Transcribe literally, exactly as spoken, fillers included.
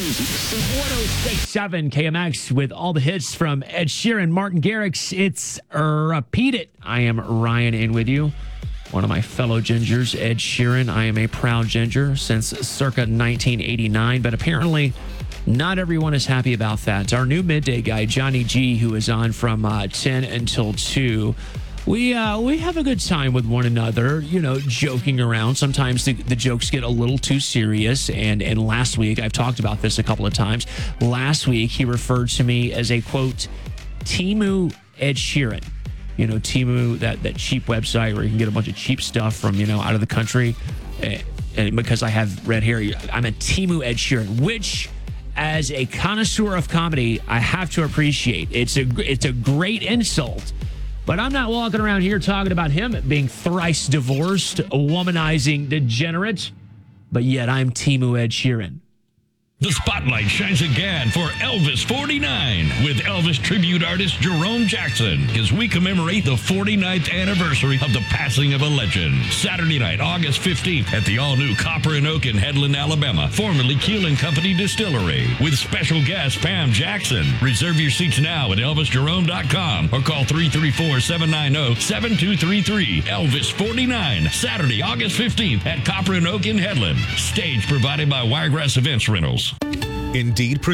one oh six point seven K M X with all the hits from Ed Sheeran, Martin Garrix. It's Repeat It. I am Ryan in with you. One of my fellow gingers, Ed Sheeran. I am a proud ginger since circa nineteen eighty-nine, but apparently not everyone is happy about that. Our new midday guy, Johnny G, who is on from uh, ten until two. We uh, we have a good time with one another, you know, joking around. Sometimes the, the jokes get a little too serious. And, and last week, I've talked about this a couple of times. Last week, he referred to me as a, quote, Temu Ed Sheeran. You know, Temu, that, that cheap website where you can get a bunch of cheap stuff from, you know, out of the country. And, and because I have red hair, I'm a Temu Ed Sheeran, which, as a connoisseur of comedy, I have to appreciate. It's a, it's a great insult. But I'm not walking around here talking about him being thrice divorced, a womanizing degenerate. But yet I'm Temu Ed Sheeran. The spotlight shines again for Elvis forty-nine with Elvis tribute artist Jerome Jackson as we commemorate the forty-ninth anniversary of the passing of a legend. Saturday night, August fifteenth at the all-new Copper and Oak in Headland, Alabama, formerly Keel and Company Distillery, with special guest Pam Jackson. Reserve your seats now at elvis jerome dot com or call three three four, seven nine zero, seven two three three. Elvis forty-nine, Saturday, August fifteenth at Copper and Oak in Headland. Stage provided by Wiregrass Events Rentals. Indeed.